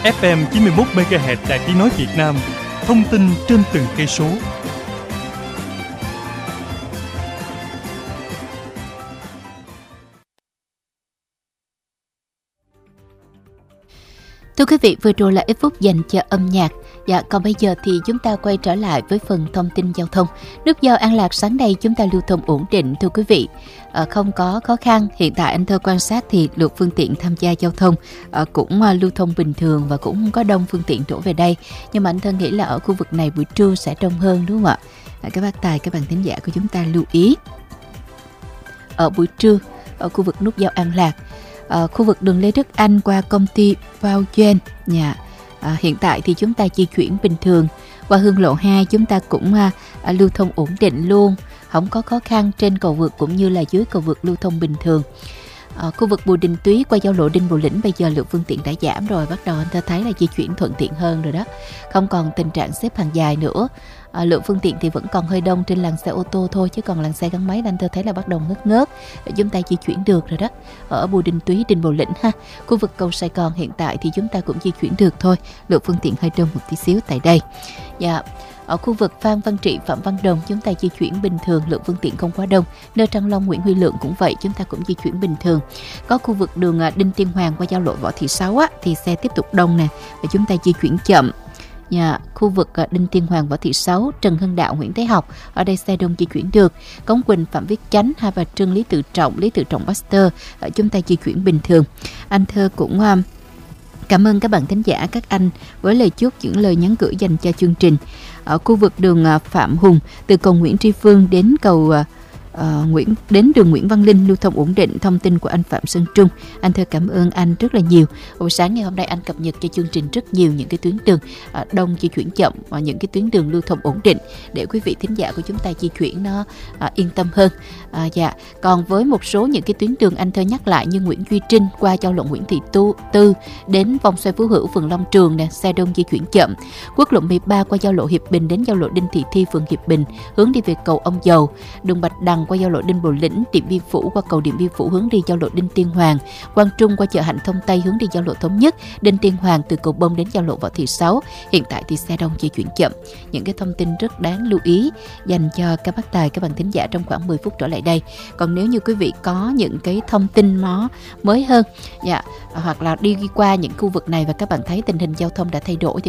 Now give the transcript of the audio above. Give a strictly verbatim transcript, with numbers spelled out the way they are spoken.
ép em chín mươi mốt mê ga héc Đài Tiếng nói Việt Nam. Thông tin trên từng cây số. Thưa quý vị, vừa rồi là ít phút dành cho âm nhạc. Dạ, còn bây giờ thì chúng ta quay trở lại với phần thông tin giao thông. Nút giao An Lạc sáng nay chúng ta lưu thông ổn định thưa quý vị, à, không có khó khăn. Hiện tại anh Thơ quan sát thì lượng phương tiện tham gia giao thông à, cũng à, lưu thông bình thường và cũng có đông phương tiện đổ về đây. Nhưng mà anh Thơ nghĩ là ở khu vực này buổi trưa sẽ đông hơn, đúng không ạ? À, các bác tài, các bạn thính giả của chúng ta lưu ý. Ở buổi trưa ở khu vực nút giao An Lạc, à, khu vực đường Lê Đức Anh qua công ty Bao Duyên nhà. À, hiện tại thì chúng ta di chuyển bình thường. Qua Hương Lộ hai chúng ta cũng à, à, lưu thông ổn định luôn, không có khó khăn trên cầu vượt cũng như là dưới cầu vượt lưu thông bình thường. À, khu vực Bùi Đình Túy qua giao lộ Đinh Bộ Lĩnh bây giờ lượng phương tiện đã giảm rồi, bắt đầu anh ta thấy là di chuyển thuận tiện hơn rồi đó, không còn tình trạng xếp hàng dài nữa. À, lượng phương tiện thì vẫn còn hơi đông trên làn xe ô tô thôi, chứ còn làn xe gắn máy anh ta thấy là bắt đầu ngớt ngớt, chúng ta di chuyển được rồi đó. Ở Bùi Đình Túy, Đinh Bộ Lĩnh ha, khu vực cầu Sài Gòn hiện tại thì chúng ta cũng di chuyển được thôi, lượng phương tiện hơi đông một tí xíu tại đây. Dạ. Ở khu vực Phan Văn Trị, Phạm Văn Đồng chúng ta di chuyển bình thường, lượng phương tiện không quá đông. Nơi Trăng Long, Nguyễn Huy Lượng cũng vậy, chúng ta cũng di chuyển bình thường. Có khu vực đường Đinh Tiên Hoàng qua giao lộ Võ Thị Sáu á, thì xe tiếp tục đông nè, và chúng ta di chuyển chậm. Nhà, khu vực Đinh Tiên Hoàng, Võ Thị Sáu, Trần Hưng Đạo, Nguyễn Thái Học, ở đây xe đông di chuyển được. Cống Quỳnh, Phạm Viết Chánh, Hai Bà Trưng, Lý Tự Trọng, Lý Tự Trọng Baxter, chúng ta di chuyển bình thường. Anh Thơ cũng cảm ơn các bạn thính giả, các anh với lời chúc, những lời nhắn gửi dành cho chương trình. Ở khu vực đường Phạm Hùng, từ cầu Nguyễn Tri Phương đến cầu Uh, Nguyễn đến đường Nguyễn Văn Linh lưu thông ổn định. Thông tin của anh Phạm Sơn Trung, anh Thơ cảm ơn anh rất là nhiều. Buổi sáng ngày hôm nay anh cập nhật cho chương trình rất nhiều những cái tuyến đường uh, đông di chuyển chậm và những cái tuyến đường lưu thông ổn định để quý vị thính giả của chúng ta di chuyển nó uh, yên tâm hơn. Uh, dạ. Còn với một số những cái tuyến đường anh Thơ nhắc lại như Nguyễn Duy Trinh qua giao lộ Nguyễn Thị Tu Tư đến vòng xoay Phú Hữu, phường Long Trường nè, xe đông di chuyển chậm. Quốc lộ mười ba qua giao lộ Hiệp Bình đến giao lộ Đinh Thị Thi, phường Hiệp Bình hướng đi về cầu Ông Dầu. Đường Bạch Đằng qua giao lộ Đinh Bộ Lĩnh, Điện Biên Phủ qua cầu Điện Biên Phủ hướng đi giao lộ Đinh Tiên Hoàng. Quang Trung qua chợ Hạnh Thông Tây hướng đi giao lộ Thống Nhất. Đinh Tiên Hoàng từ cầu Bông đến giao lộ Võ Thị Sáu. Hiện tại thì xe đông di chuyển chậm. Những cái thông tin rất đáng lưu ý dành cho các bác tài, các bạn thính giả trong khoảng mười phút trở lại đây. Còn nếu như quý vị có những cái thông tin nó mới hơn, dạ, hoặc là đi qua những khu vực này và các bạn thấy tình hình giao thông đã thay đổi thì